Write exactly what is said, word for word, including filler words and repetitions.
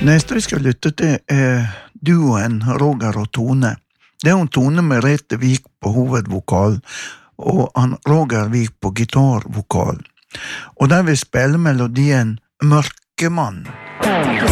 Neste vi skal lytte til er duoen Roger og Tone. Det er hun Tone Merete Vik på hovedvokal, og han Roger Vik på gitarvokal. Og der vil spille melodien Mørkemann.